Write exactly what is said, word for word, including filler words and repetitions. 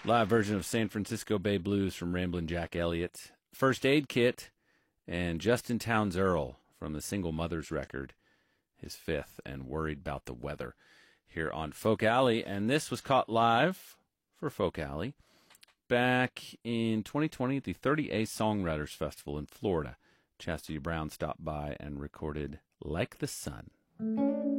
Live version of San Francisco Bay Blues from Ramblin' Jack Elliott. First Aid Kit and Justin Townes Earl from the Single Mothers record, his fifth, and Worried About the Weather, here on Folk Alley. And this was caught live for Folk Alley back in twenty twenty at the thirty A Songwriters Festival in Florida. Chastity Brown stopped by and recorded Like the Sun.